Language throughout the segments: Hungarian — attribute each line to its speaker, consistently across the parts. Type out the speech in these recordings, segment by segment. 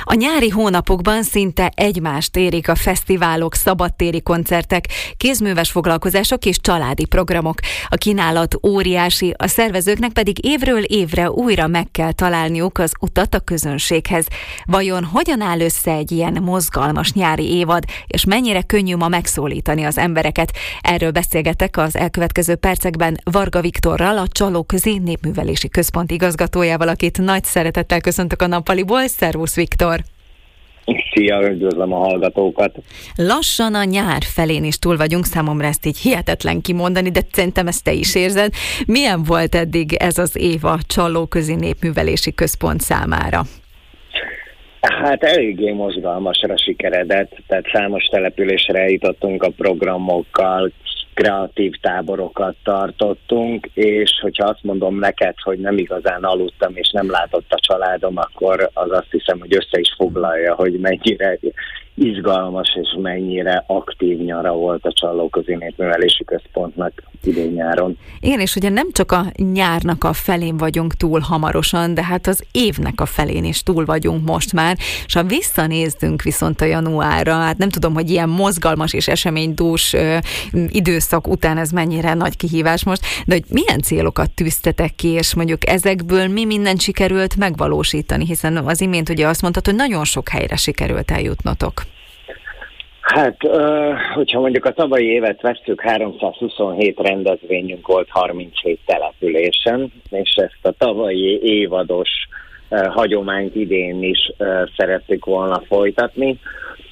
Speaker 1: A nyári hónapokban szinte egymást érik a fesztiválok, szabadtéri koncertek, kézműves foglalkozások és családi programok. A kínálat óriási, a szervezőknek pedig évről évre újra meg kell találniuk az utat a közönséghez. Vajon hogyan áll össze egy ilyen mozgalmas nyári évad, és mennyire könnyű ma megszólítani az embereket? Erről beszélgetek az elkövetkező percekben Varga Viktorral, a Csalóközi Népművelési Központ igazgatójával, akit nagy szeretettel köszöntök a nappaliból. Szervusz, Viktor!
Speaker 2: Szia, üdvözlöm a hallgatókat!
Speaker 1: Lassan a nyár felén is túl vagyunk, számomra ezt így hihetetlen kimondani, de szerintem ezt te is érzed. Milyen volt eddig ez az év a Csalóközi Népművelési Központ számára?
Speaker 2: Hát eléggé mozgalmasra sikeredett, tehát számos településre eljutottunk a programokkal, kreatív táborokat tartottunk, és hogyha azt mondom neked, hogy nem igazán aludtam és nem látott a családom, akkor az azt hiszem, hogy össze is foglalja, hogy mennyire izgalmas és mennyire aktív nyara volt a Csalóközi Népművelési Központnak idén nyáron.
Speaker 1: Igen, és ugye nem csak a nyárnak a felén vagyunk túl hamarosan, de hát az évnek a felén is túl vagyunk most már, és ha visszanézzünk viszont a januárra, hát nem tudom, hogy ilyen mozgalmas és eseménydús időszak után ez mennyire nagy kihívás most, de hogy milyen célokat tűztetek ki, és mondjuk ezekből mi mindent sikerült megvalósítani, hiszen az imént ugye azt mondtad, hogy nagyon sok helyre sikerült eljutnotok.
Speaker 2: Hát, hogyha mondjuk a tavalyi évet vesszük, 327 rendezvényünk volt 37 településen, és ezt a tavalyi évados hagyományt idén is szerettük volna folytatni.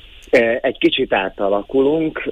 Speaker 2: Egy kicsit átalakulunk,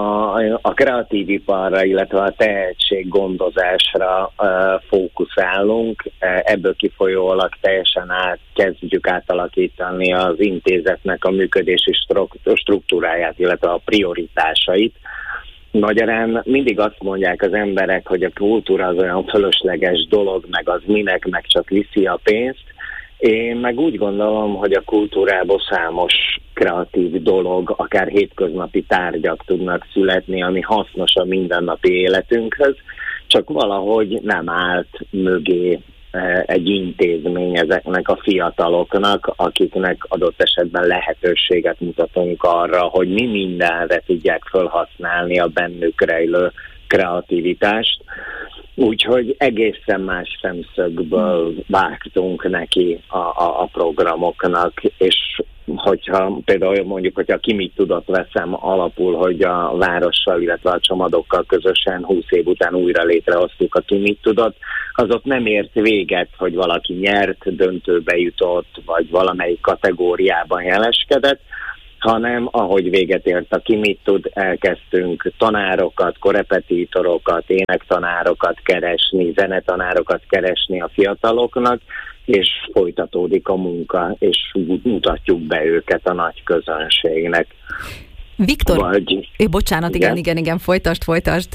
Speaker 2: a kreatív iparra, illetve a tehetséggondozásra fókuszálunk, ebből kifolyólag teljesen kezdjük átalakítani az intézetnek a működési struktúráját, illetve a prioritásait. Magyarán mindig azt mondják az emberek, hogy a kultúra az olyan fölösleges dolog, meg az minek, meg csak viszi a pénzt. Én meg úgy gondolom, hogy a kultúrából számos kreatív dolog, akár hétköznapi tárgyak tudnak születni, ami hasznos a mindennapi életünkhöz, csak valahogy nem állt mögé egy intézmény ezeknek a fiataloknak, akiknek adott esetben lehetőséget mutatunk arra, hogy mi mindenre tudják felhasználni a bennük rejlő kreativitást. Úgyhogy egészen más szemszögből vágtunk neki a programoknak, és hogyha például mondjuk, hogyha ki mit tudott veszem alapul, hogy a várossal, illetve a Csomadokkal közösen 20 év után újra létrehoztuk a ki mit tudott, az ott nem ért véget, hogy valaki nyert, döntőbe jutott, vagy valamelyik kategóriában jeleskedett, hanem ahogy véget ért a ki mit tud, elkezdtünk tanárokat, korepetítorokat, énektanárokat keresni, zenetanárokat keresni a fiataloknak, és folytatódik a munka, és mutatjuk be őket a nagy közönségnek.
Speaker 1: Viktor, bocsánat, igen, folytasd.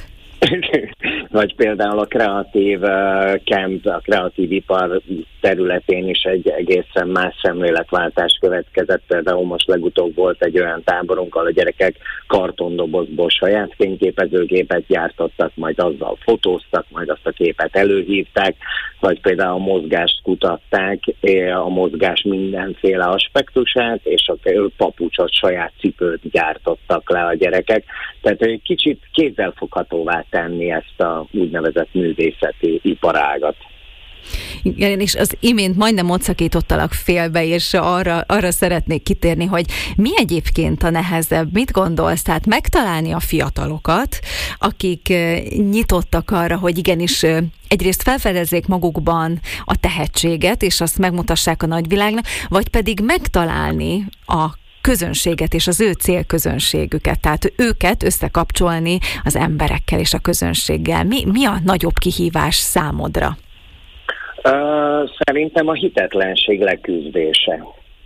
Speaker 2: Vagy például a kreatív camp, a kreatív ipar területén is egy egészen más szemléletváltás következett. Például most legutóbb volt egy olyan táborunk, ahol a gyerekek kartondobozból saját fényképezőgépet gyártottak, majd azzal fotóztak, majd azt a képet előhívták, vagy például a mozgást kutatták, a mozgás mindenféle aspektusát, és a papucsot, saját cipőt gyártottak le a gyerekek. Tehát egy kicsit kézzelfoghatóvá tenni ezt a úgynevezett művészeti iparágat.
Speaker 1: Igen, és az imént majdnem ott szakítottalak félbe, és arra szeretnék kitérni, hogy mi egyébként a nehezebb, mit gondolsz? Tehát megtalálni a fiatalokat, akik nyitottak arra, hogy igenis egyrészt felfedezzék magukban a tehetséget, és azt megmutassák a nagyvilágnak, vagy pedig megtalálni a közönséget és az ő célközönségüket, tehát őket összekapcsolni az emberekkel és a közönséggel. Mi a nagyobb kihívás számodra?
Speaker 2: Szerintem a hitetlenség leküzdése.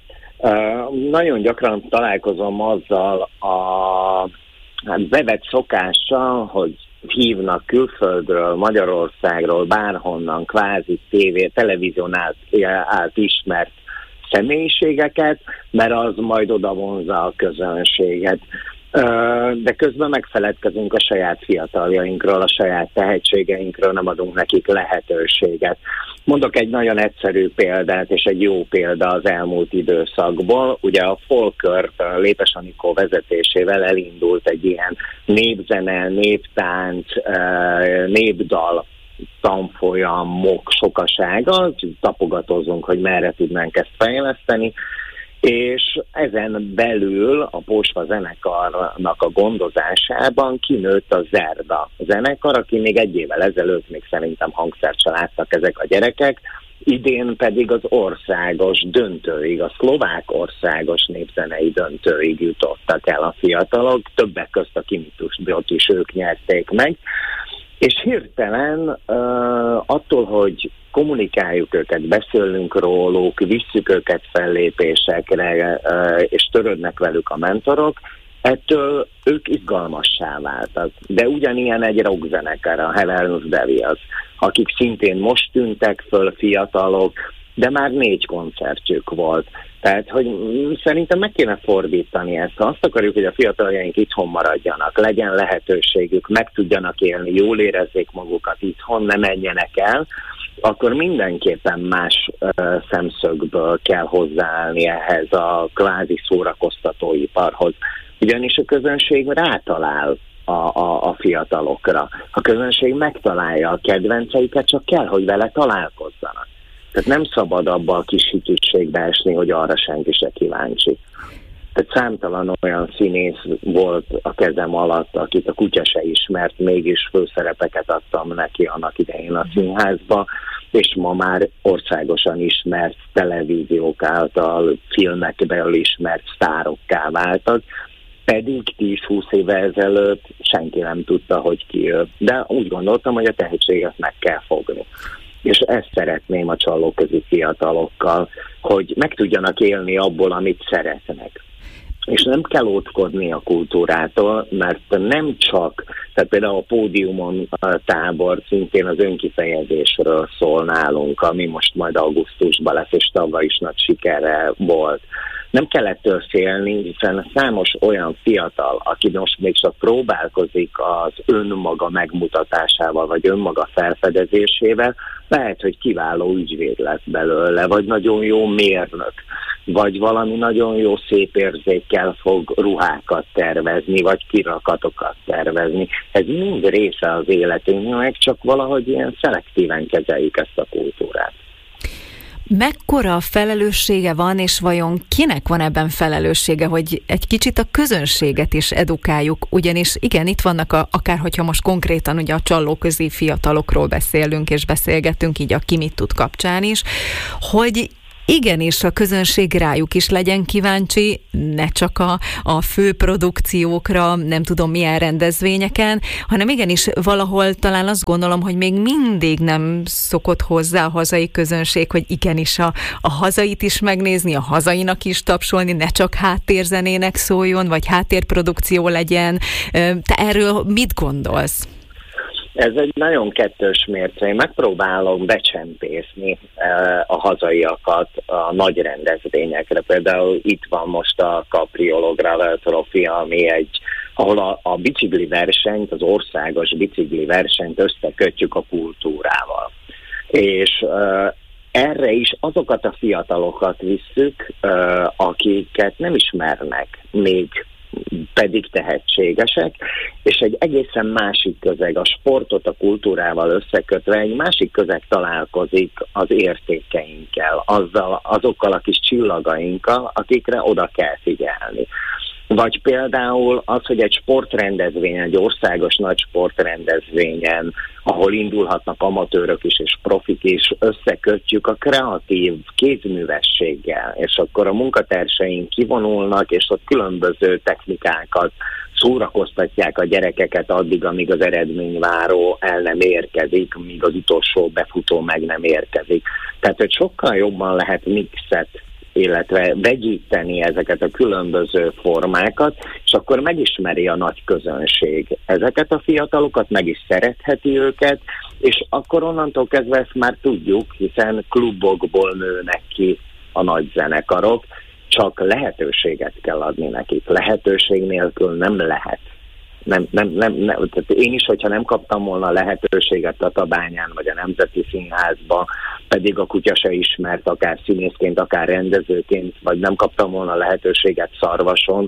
Speaker 2: Nagyon gyakran találkozom azzal a bevett szokással, hogy hívnak külföldről, Magyarországról, bárhonnan, kvázi televízión át ismert személyiségeket, mert az majd oda vonzza a közönséget. De közben megfeledkezünk a saját fiataljainkról, a saját tehetségeinkről, nem adunk nekik lehetőséget. Mondok egy nagyon egyszerű példát, és egy jó példa az elmúlt időszakból. Ugye a Folkört Lépes Anikó vezetésével elindult egy ilyen népzene, néptánc, népdal tanfolyamok sokasága, tapogatózunk, hogy merre tudnánk ezt fejleszteni, és ezen belül a Pósva zenekarnak a gondozásában kinőtt a Zerda zenekar, aki még egy évvel ezelőtt még szerintem hangszert se láttak ezek a gyerekek, idén pedig az országos döntőig, a szlovák országos népzenei döntőig jutottak el a fiatalok, többek közt a Kimitusbot is ők nyerték meg, és hirtelen attól, hogy kommunikáljuk őket, beszélünk róluk, visszük őket fellépésekre, és törődnek velük a mentorok, ettől ők izgalmassá váltak. De ugyanilyen egy rockzenekar, a Heaven's Devils, akik szintén most tűntek föl fiatalok, de már 4 koncertjük volt. Tehát, hogy szerintem meg kéne fordítani ezt. Ha azt akarjuk, hogy a fiataljaink itthon maradjanak, legyen lehetőségük, meg tudjanak élni, jól érezzék magukat itthon, ne menjenek el, akkor mindenképpen más szemszögből kell hozzáállni ehhez a kvázi szórakoztatóiparhoz. Ugyanis a közönség rátalál a fiatalokra. A közönség megtalálja a kedvenceiket, csak kell, hogy vele találkozzanak. Tehát nem szabad abba a kis hitűségbe esni, hogy arra senki se kíváncsi. Tehát számtalan olyan színész volt a kezem alatt, akit a kutya se ismert, mégis főszerepeket adtam neki annak idején a színházba, és ma már országosan ismert, televíziók által, filmekből ismert sztárokká váltak, pedig 10-20 éve ezelőtt senki nem tudta, hogy ki ő. De úgy gondoltam, hogy a tehetséget meg kell fogni. És ezt szeretném a Csallóközi fiatalokkal, hogy meg tudjanak élni abból, amit szeretnek. És nem kell óckodni a kultúrától, mert nem csak, tehát például a Pódiumon a tábor szintén az önkifejezésről szól nálunk, ami most majd augusztusban lesz, és tavaly is nagy sikerre volt. Nem kell ettől félni, hiszen számos olyan fiatal, aki most még csak próbálkozik az önmaga megmutatásával, vagy önmaga felfedezésével, lehet, hogy kiváló ügyvéd lesz belőle, vagy nagyon jó mérnök, vagy valami nagyon jó szép érzékkel fog ruhákat tervezni, vagy kirakatokat tervezni. Ez mind része az életünknek, csak valahogy ilyen szelektíven kezeljük ezt a kultúrát.
Speaker 1: Mekkora felelőssége van, és vajon kinek van ebben felelőssége, hogy egy kicsit a közönséget is edukáljuk, ugyanis igen, itt vannak akár hogyha most konkrétan ugye a Csallóközi fiatalokról beszélünk, és beszélgetünk így a Ki mit tud kapcsán is, hogy igenis a közönség rájuk is legyen kíváncsi, ne csak a fő produkciókra, nem tudom milyen rendezvényeken, hanem igenis valahol talán azt gondolom, hogy még mindig nem szokott hozzá a hazai közönség, hogy igenis a hazait is megnézni, a hazainak is tapsolni, ne csak háttérzenének szóljon, vagy háttérprodukció legyen. Te erről mit gondolsz?
Speaker 2: Ez egy nagyon kettős mérce. Én megpróbálom becsempészni a hazaiakat a nagy rendezvényekre. Például itt van most a Capriolo Gravel Trophy, ahol a bicikli versenyt, az országos bicikli versenyt összekötjük a kultúrával. És erre is azokat a fiatalokat visszük, akiket nem ismernek még, pedig tehetségesek, és egy egészen másik közeg, a sportot a kultúrával összekötve, egy másik közeg találkozik az értékeinkkel, azokkal a kis csillagainkkal, akikre oda kell figyelni. Vagy például az, hogy egy sportrendezvényen, egy országos nagy sportrendezvényen, ahol indulhatnak amatőrök is és profik is, összekötjük a kreatív kézművességgel, és akkor a munkatársaink kivonulnak, és ott különböző technikákat szórakoztatják a gyerekeket addig, amíg az eredményváró el nem érkezik, míg az utolsó befutó meg nem érkezik. Tehát, hogy sokkal jobban lehet mixet, illetve vegyíteni ezeket a különböző formákat, és akkor megismeri a nagy közönség ezeket a fiatalokat, meg is szeretheti őket, és akkor onnantól kezdve ezt már tudjuk, hiszen klubokból nőnek ki a nagy zenekarok, csak lehetőséget kell adni nekik. Lehetőség nélkül nem lehet. Nem. Tehát én is, hogyha nem kaptam volna lehetőséget Tatabányán vagy a Nemzeti Színházba, pedig a kutya se ismert, akár színészként, akár rendezőként, vagy nem kaptam volna lehetőséget Szarvason,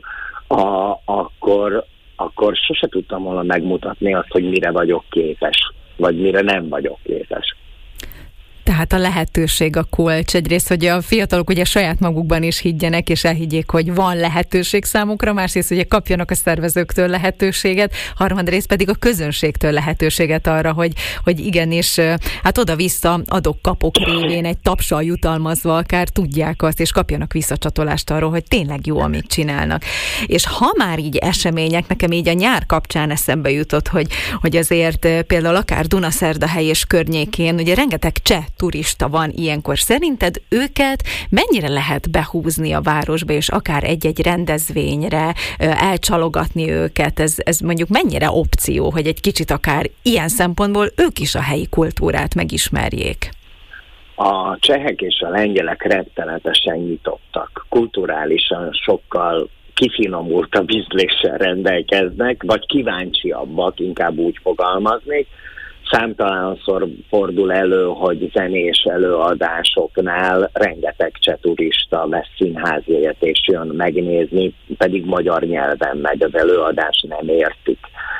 Speaker 2: akkor sose tudtam volna megmutatni azt, hogy mire vagyok képes, vagy mire nem vagyok képes.
Speaker 1: Tehát a lehetőség a kulcs. Egyrészt, hogy a fiatalok ugye saját magukban is higgyenek, és elhiggyék, hogy van lehetőség számukra, másrészt ugye kapjanak a szervezőktől lehetőséget, harmadrészt pedig a közönségtől lehetőséget arra, hogy igenis, hát oda-vissza adok-kapok révén egy tapssal jutalmazva akár tudják azt, és kapjanak visszacsatolást arról, hogy tényleg jó, amit csinálnak. És ha már így események, nekem így a nyár kapcsán eszembe jutott, hogy azért például akár Dunaszerdahely és környékén, ugye rengeteg cseh turista van ilyenkor. Szerinted őket mennyire lehet behúzni a városba, és akár egy-egy rendezvényre elcsalogatni őket? Ez mondjuk mennyire opció, hogy egy kicsit akár ilyen szempontból ők is a helyi kultúrát megismerjék?
Speaker 2: A csehek és a lengyelek rettenetesen nyitottak. Kulturálisan sokkal kifinomultabb ízléssel rendelkeznek, vagy kíváncsiabbak, inkább úgy fogalmaznék. Számtalanszor fordul elő, hogy zenés előadásoknál rengeteg cseh turista vesz színházjegyet és jön megnézni, pedig magyar nyelven megy az előadás, nem értik.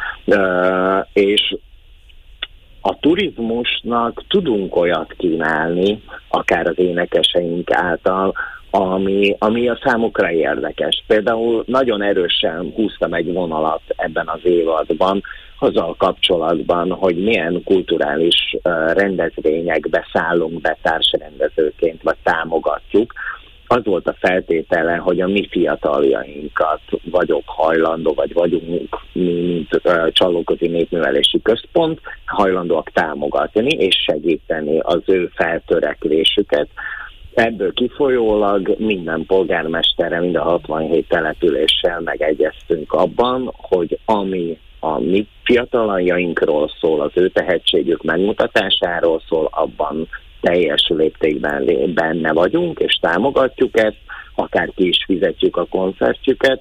Speaker 2: És a turizmusnak tudunk olyat kínálni, akár az énekeseink által, ami a számukra érdekes. Például nagyon erősen húztam egy vonalat ebben az évadban, azzal kapcsolatban, hogy milyen kulturális rendezvényekbe szállunk be társrendezőként, vagy támogatjuk. Az volt a feltétele, hogy a mi fiataljainkat vagyok hajlandó, vagy vagyunk, mint Csallóközi Népművelési Központ, hajlandóak támogatni és segíteni az ő feltörekvésüket. Ebből kifolyólag minden polgármesterrel, mind a 67 településsel megegyeztünk abban, hogy ami a mi fiataljainkról szól, az ő tehetségük megmutatásáról szól, abban teljes léptékben benne vagyunk, és támogatjuk ezt, akár ki is fizetjük a koncertjüket,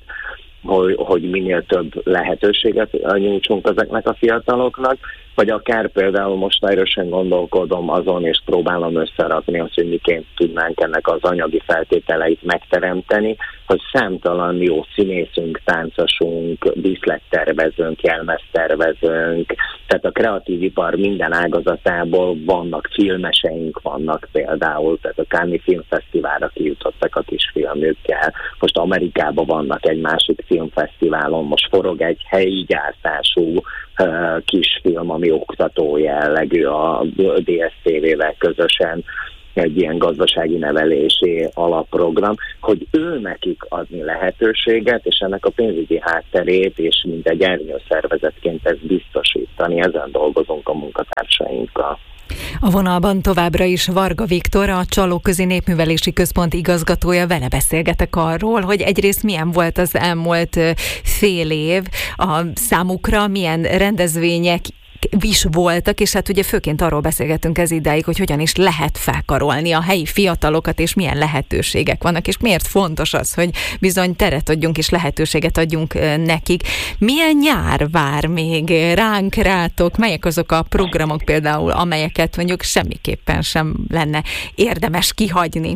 Speaker 2: hogy minél több lehetőséget nyújtsunk ezeknek a fiataloknak, vagy akár például most erősen gondolkodom azon, és próbálom összerakni azt, hogy miként tudnánk ennek az anyagi feltételeit megteremteni, hogy számtalan jó színészünk, táncosunk, díszlettervezőnk, jelmeztervezőnk, tehát a kreatív ipar minden ágazatából vannak filmeseink, vannak például, tehát a Cannes Filmfesztiválra kijutottak a kis filmükkel, most Amerikában vannak egy másik filmfesztiválon, most forog egy helyi gyártású kisfilm, ami oktató jellegű a DSTV-vel közösen, egy ilyen gazdasági nevelési alapprogram, hogy ő nekik adni lehetőséget, és ennek a pénzügyi hátterét, és mint egy ernyőszervezetként ezt biztosítani, ezen dolgozunk a munkatársainkkal.
Speaker 1: A vonalban továbbra is Varga Viktor, a Csallóközi Népművelési Központ igazgatója, vele beszélgetek arról, hogy egyrészt milyen volt az elmúlt fél év a számukra, milyen rendezvények is voltak, és hát ugye főként arról beszélgettünk ez idáig, hogy hogyan is lehet felkarolni a helyi fiatalokat, és milyen lehetőségek vannak, és miért fontos az, hogy bizony teret adjunk, és lehetőséget adjunk nekik. Milyen nyár vár még ránk, rátok? Melyek azok a programok például, amelyeket mondjuk semmiképpen sem lenne érdemes kihagyni?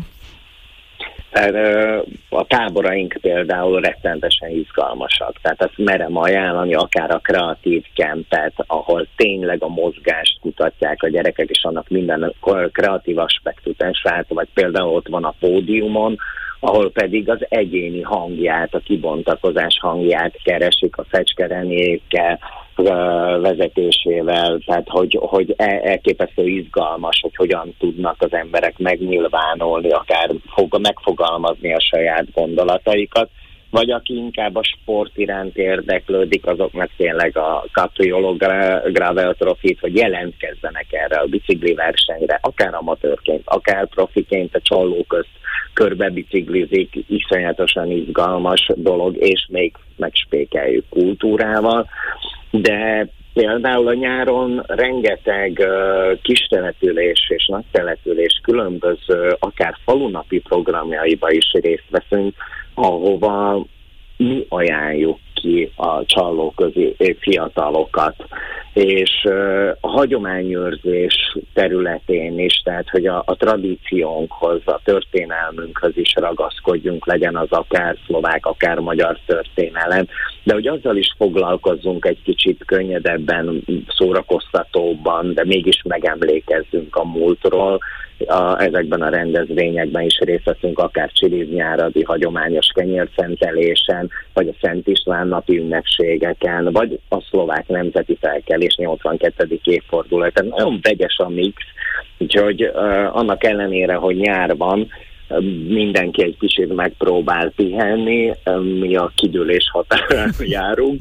Speaker 2: A táboraink például rettenetesen izgalmasak, tehát ezt merem ajánlani, akár a kreatív kempet, ahol tényleg a mozgást kutatják a gyerekek, és annak minden kreatív aspektusát, vagy például ott van a pódiumon, ahol pedig az egyéni hangját, a kibontakozás hangját keresik a Fecske vezetésével, tehát hogy elképesztő izgalmas, hogy hogyan tudnak az emberek megnyilvánulni, akár megfogalmazni a saját gondolataikat, vagy aki inkább a sport iránt érdeklődik, azoknak tényleg a Capriolo Gravel Trophy-t, hogy jelentkezzenek erre a bicikli versenyre, akár amatőrként, akár profiként a Csalló közt körbe biciklizik, iszonyatosan izgalmas dolog, és még megspékeljük kultúrával, de Például a nyáron rengeteg kistelepülés és nagytelepülés különböző, akár falunapi programjaiba is részt veszünk, ahova mi ajánljuk ki a Csallóközi fiatalokat, és a hagyományőrzés területén is, tehát hogy a tradíciónkhoz, a történelmünkhöz is ragaszkodjunk, legyen az akár szlovák, akár magyar történelem, de hogy azzal is foglalkozzunk egy kicsit könnyedebben, szórakoztatóbban, de mégis megemlékezzünk a múltról. Ezekben a rendezvényekben is részt veszünk, akár Csiliznyáradi hagyományos kenyérszentelésen, vagy a Szent István napi ünnepségeken, vagy a szlovák nemzeti felkelés 82. évforduló. Tehát nagyon vegyes a mix, úgyhogy annak ellenére, hogy nyár van, mindenki egy kicsit megpróbál pihenni, mi a kidőlés határán járunk,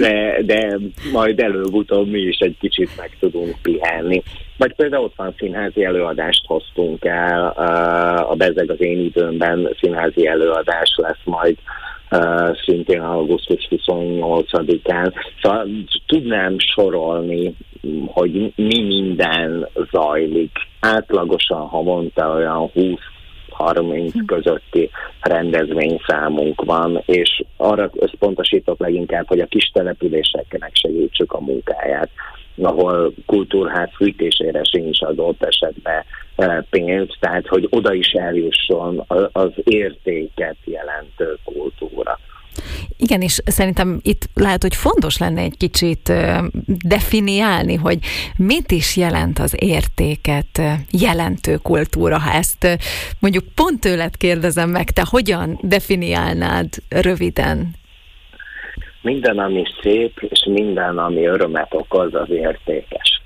Speaker 2: de majd előbb-utóbb mi is egy kicsit meg tudunk pihenni. Vagy például ott van színházi előadást hoztunk el, a Bezzeg az én időmben színházi előadás lesz majd szintén augusztus 28-án. Szóval tudnám sorolni, hogy mi minden zajlik. Átlagosan havonta olyan 20-30 közötti rendezvényszámunk van, és arra összpontosítok leginkább, hogy a kis településeknek segítsük a munkáját, ahol kultúrház fűtésére sincs adott esetben pénz, tehát hogy oda is eljusson az értéket jelentő kultúra.
Speaker 1: Igen, és szerintem itt lehet, hogy fontos lenne egy kicsit definiálni, hogy mit is jelent az értéket jelentő kultúra. Ha ezt mondjuk pont tőled kérdezem meg, te hogyan definiálnád röviden?
Speaker 2: Minden, ami szép, és minden, ami örömet okoz, az értékes.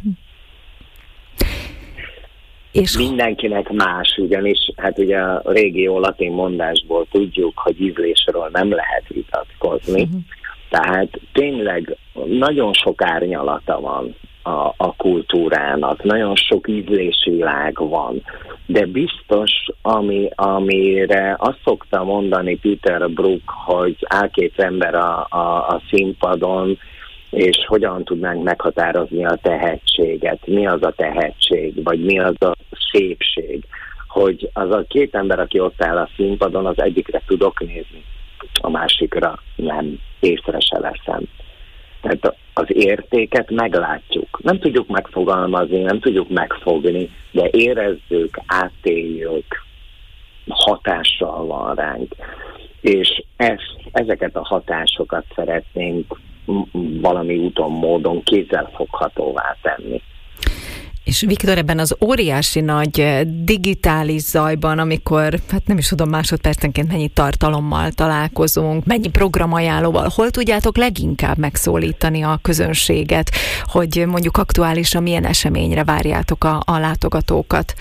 Speaker 2: És mindenkinek más, ugyanis hát ugye a régi latin mondásból tudjuk, hogy ízlésről nem lehet vitatkozni. Tehát tényleg nagyon sok árnyalata van a kultúrának, nagyon sok ízlésvilág van, de biztos, amire azt szokta mondani Peter Brook, hogy áll két ember a színpadon, és hogyan tudnánk meghatározni a tehetséget, mi az a tehetség, vagy mi az a szépség, hogy az a két ember, aki ott áll a színpadon, az egyikre tudok nézni, a másikra nem, észre se veszem. Tehát az értéket meglátjuk. Nem tudjuk megfogalmazni, nem tudjuk megfogni, de érezzük, átéljük, hatással van ránk. És ezeket a hatásokat szeretnénk valami úton, módon kézzelfoghatóvá tenni.
Speaker 1: És Viktor, ebben az óriási nagy digitális zajban, amikor, hát nem is tudom, másodpercenként mennyi tartalommal találkozunk, mennyi programajánlóval, hol tudjátok leginkább megszólítani a közönséget, hogy mondjuk aktuálisan milyen eseményre várjátok a látogatókat?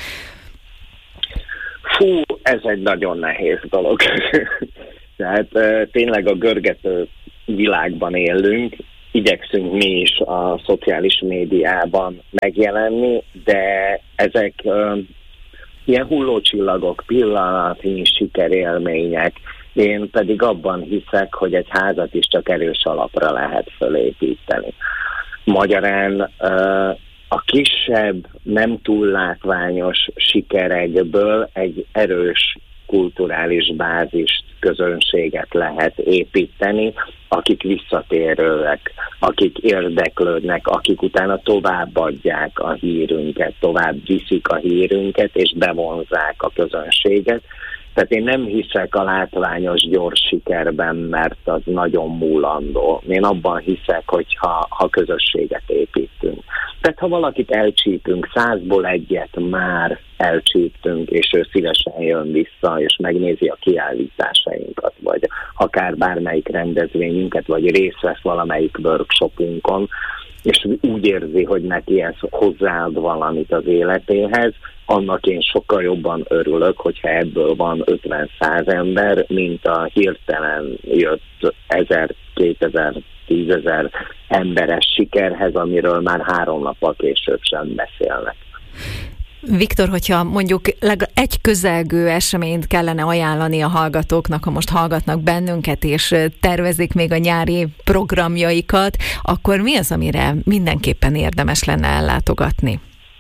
Speaker 2: Fú, ez egy nagyon nehéz dolog. Tehát tényleg a görgető világban élünk, igyekszünk mi is a szociális médiában megjelenni, de ezek ilyen hullócsillagok, pillanatnyi sikerélmények. Én pedig abban hiszek, hogy egy házat is csak erős alapra lehet fölépíteni. Magyarán a kisebb, nem túl látványos sikerekből egy erős kulturális bázist, közönséget lehet építeni, akik visszatérőek, akik érdeklődnek, akik utána továbbadják a hírünket, tovább viszik a hírünket, és bevonzák a közönséget. Tehát én nem hiszek a látványos gyors sikerben, mert az nagyon múlandó. Én abban hiszek, hogy ha közösséget építünk. Tehát ha valakit elcsípünk, 100-ból egyet már elcsíptünk, és ő szívesen jön vissza, és megnézi a kiállításainkat, vagy akár bármelyik rendezvényünket, vagy részt vesz valamelyik workshopunkon, és úgy érzi, hogy neki ez hozzáad valamit az életéhez, annak én sokkal jobban örülök, hogyha ebből van 50-100 ember, mint a hirtelen jött 1000, 2000, 10.000 emberes sikerhez, amiről már 3 nappal később sem beszélnek.
Speaker 1: Viktor, hogyha mondjuk egy közelgő eseményt kellene ajánlani a hallgatóknak, ha most hallgatnak bennünket, és tervezik még a nyári programjaikat, akkor mi az, amire mindenképpen érdemes lenne ellátogatni?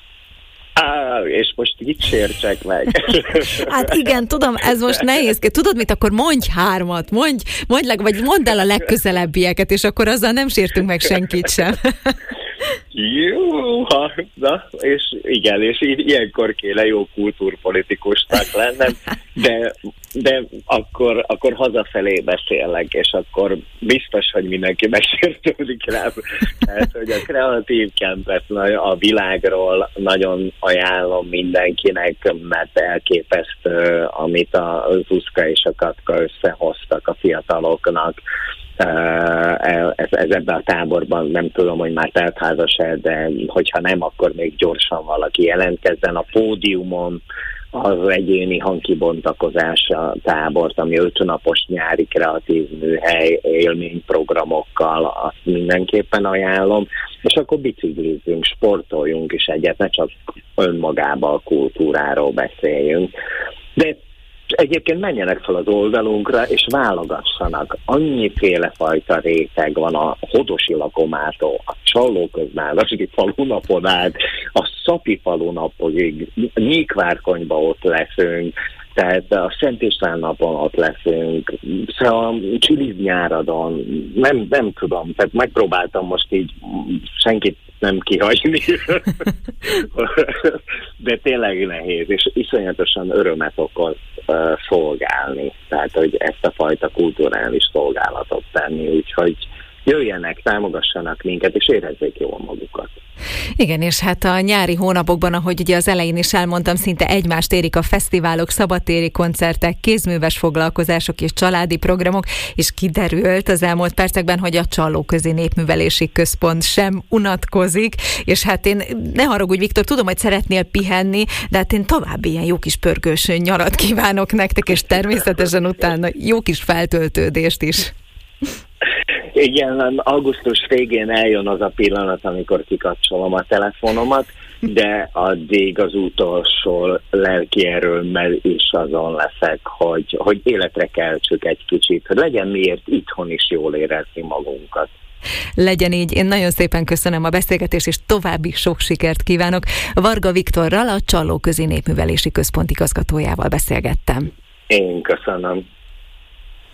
Speaker 2: És most itt sértsek meg.
Speaker 1: Hát igen, tudom, ez most nehéz. Tudod mit, akkor mondj 3, vagy mondd el a legközelebbieket, és akkor azzal nem sértünk meg senkit sem.
Speaker 2: Jó, és igen, és ilyenkor kéne jó kultúrpolitikusnak lennem, de akkor hazafelé beszélek, és akkor biztos, hogy mindenki megsértődik rám. Tehát, hogy a Kreatív Campet a világról nagyon ajánlom mindenkinek, mert elképesztő, amit a Zuzka és a Katka összehoztak a fiataloknak. Ez ebben a táborban nem tudom, hogy már teltházas-e, de hogyha nem, akkor még gyorsan valaki jelentkezzen a pódiumon. Az egyéni hangkibontakozása tábort, ami 5 napos nyári kreatív műhely élményprogramokkal, azt mindenképpen ajánlom. És akkor biciklizzünk, sportoljunk is egyet, ne csak önmagában a kultúráról beszéljünk. De egyébként menjenek fel az oldalunkra, és válogassanak. Annyiféle fajta réteg van a Hodosi Lakomától, a Csallóközmárosdi falunapon át, a Szapi falunapig, Nyíkvárkonyba ott leszünk, tehát a Szent István napon ott leszünk, a Csiliz nyáradon, nem tudom, tehát megpróbáltam most így senkit nem kihagyni, de tényleg nehéz, és iszonyatosan örömet okoz szolgálni, tehát hogy ezt a fajta kulturális szolgálatot tenni, úgyhogy jöjjenek, támogassanak minket, és érezzék jól magukat.
Speaker 1: Igen, és hát a nyári hónapokban, ahogy ugye az elején is elmondtam, szinte egymást érik a fesztiválok, szabadtéri koncertek, kézműves foglalkozások és családi programok, és kiderült az elmúlt percekben, hogy a Csallóközi Népművelési Központ sem unatkozik, és hát én, ne haragudj Viktor, tudom, hogy szeretnél pihenni, de hát én további ilyen jó kis pörgős nyarat kívánok nektek, és természetesen utána jó kis feltöltődést is.
Speaker 2: Igen, augusztus végén eljön az a pillanat, amikor kikapcsolom a telefonomat, de addig az utolsó lelki erőmmel is azon leszek, hogy életre keltsük egy kicsit, hogy legyen miért itthon is jól érezni magunkat.
Speaker 1: Legyen így. Én nagyon szépen köszönöm a beszélgetést, és további sok sikert kívánok. Varga Viktorral, a Csallóközi Népművelési Központ igazgatójával beszélgettem.
Speaker 2: Én köszönöm.